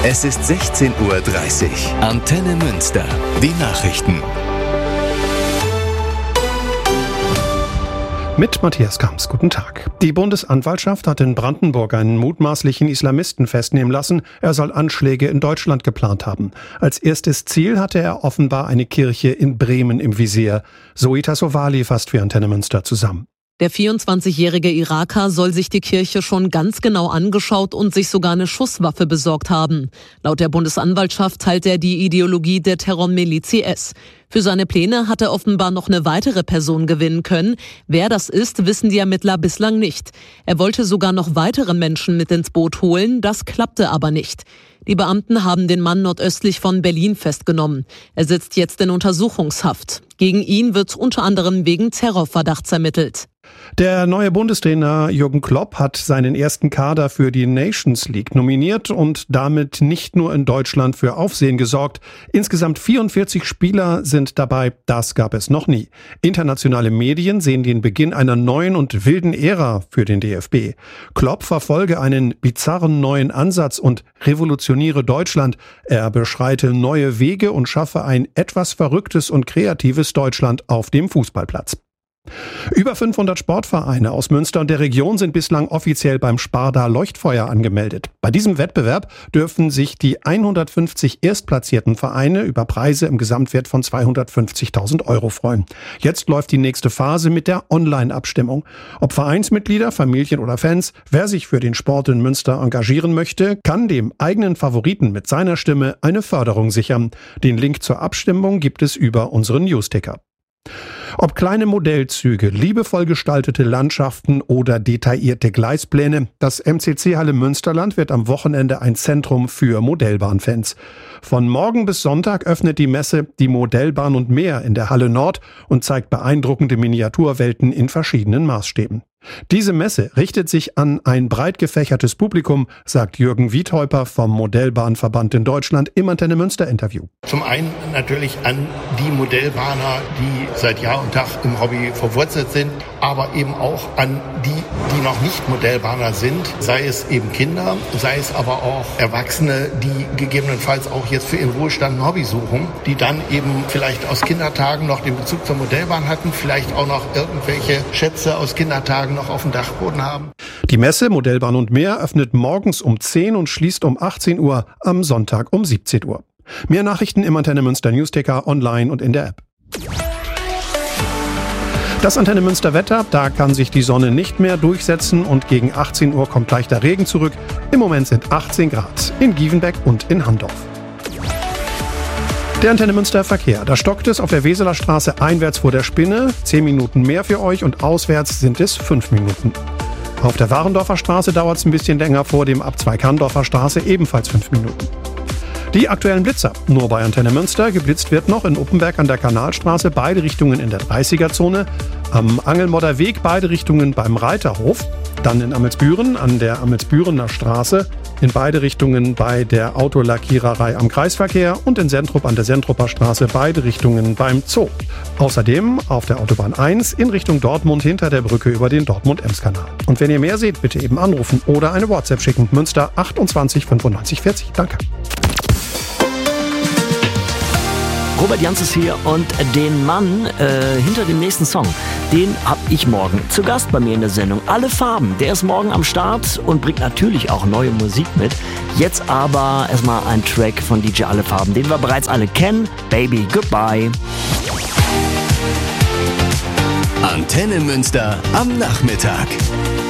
Es ist 16:30 Uhr. Antenne Münster. Die Nachrichten. Mit Matthias Kamps, guten Tag. Die Bundesanwaltschaft hat in Brandenburg einen mutmaßlichen Islamisten festnehmen lassen. Er soll Anschläge in Deutschland geplant haben. Als erstes Ziel hatte er offenbar eine Kirche in Bremen im Visier. Zoe Tassovali fasst für Antenne Münster zusammen. Der 24-jährige Iraker soll sich die Kirche schon ganz genau angeschaut und sich sogar eine Schusswaffe besorgt haben. Laut der Bundesanwaltschaft teilt er die Ideologie der Terrormiliz IS. Für seine Pläne hat er offenbar noch eine weitere Person gewinnen können. Wer das ist, wissen die Ermittler bislang nicht. Er wollte sogar noch weitere Menschen mit ins Boot holen, das klappte aber nicht. Die Beamten haben den Mann nordöstlich von Berlin festgenommen. Er sitzt jetzt in Untersuchungshaft. Gegen ihn wird unter anderem wegen Terrorverdachts ermittelt. Der neue Bundestrainer Jürgen Klopp hat seinen ersten Kader für die Nations League nominiert und damit nicht nur in Deutschland für Aufsehen gesorgt. Insgesamt 44 Spieler sind dabei, das gab es noch nie. Internationale Medien sehen den Beginn einer neuen und wilden Ära für den DFB. Klopp verfolge einen bizarren neuen Ansatz und revolutioniere Deutschland. Er beschreite neue Wege und schaffe ein etwas verrücktes und kreatives Deutschland auf dem Fußballplatz. Über 500 Sportvereine aus Münster und der Region sind bislang offiziell beim Sparda Leuchtfeuer angemeldet. Bei diesem Wettbewerb dürfen sich die 150 erstplatzierten Vereine über Preise im Gesamtwert von 250.000 € freuen. Jetzt läuft die nächste Phase mit der Online-Abstimmung. Ob Vereinsmitglieder, Familien oder Fans, wer sich für den Sport in Münster engagieren möchte, kann dem eigenen Favoriten mit seiner Stimme eine Förderung sichern. Den Link zur Abstimmung gibt es über unseren Newsticker. Ob kleine Modellzüge, liebevoll gestaltete Landschaften oder detaillierte Gleispläne, das MCC Halle Münsterland wird am Wochenende ein Zentrum für Modellbahnfans. Von morgen bis Sonntag öffnet die Messe die Modellbahn und mehr in der Halle Nord und zeigt beeindruckende Miniaturwelten in verschiedenen Maßstäben. Diese Messe richtet sich an ein breit gefächertes Publikum, sagt Jürgen Wietheuper vom Modellbahnverband in Deutschland im Antenne Münster Interview. Zum einen natürlich an die Modellbahner, die seit Jahr und Tag im Hobby verwurzelt sind, aber eben auch an die noch nicht Modellbahner sind, sei es eben Kinder, sei es aber auch Erwachsene, die gegebenenfalls auch jetzt für ihren Ruhestand ein Hobby suchen, die dann eben vielleicht aus Kindertagen noch den Bezug zur Modellbahn hatten, vielleicht auch noch irgendwelche Schätze aus Kindertagen noch auf dem Dachboden haben. Die Messe Modellbahn und mehr öffnet morgens um 10 und schließt um 18 Uhr, am Sonntag um 17 Uhr. Mehr Nachrichten im Antenne Münster Newsticker, online und in der App. Das Antenne Münster Wetter, da kann sich die Sonne nicht mehr durchsetzen und gegen 18 Uhr kommt leichter Regen zurück. Im Moment sind 18 Grad in Gievenbeck und in Handorf. Der Antenne Münster Verkehr. Da stockt es auf der Weseler Straße einwärts vor der Spinne. 10 Minuten mehr für euch und auswärts sind es 5 Minuten. Auf der Warendorfer Straße dauert es ein bisschen länger, vor dem Abzweig Handorfer Straße ebenfalls 5 Minuten. Die aktuellen Blitzer. Nur bei Antenne Münster. Geblitzt wird noch in Uppenberg an der Kanalstraße, beide Richtungen in der 30er-Zone. Am Angelmodder Weg beide Richtungen beim Reiterhof. Dann in Amelsbüren an der Amelsbürener Straße. In beide Richtungen bei der Autolackiererei am Kreisverkehr und in Sentrup an der Sentrupper Straße beide Richtungen beim Zoo. Außerdem auf der Autobahn 1 in Richtung Dortmund hinter der Brücke über den Dortmund-Ems-Kanal. Und wenn ihr mehr seht, bitte eben anrufen oder eine WhatsApp schicken. Münster 28 95 40. Danke. Robert Janz ist hier und den Mann hinter dem nächsten Song, den hab ich morgen zu Gast bei mir in der Sendung. Alle Farben, der ist morgen am Start und bringt natürlich auch neue Musik mit. Jetzt aber erstmal ein Track von DJ Alle Farben, den wir bereits alle kennen. Baby, Goodbye. Antenne Münster am Nachmittag.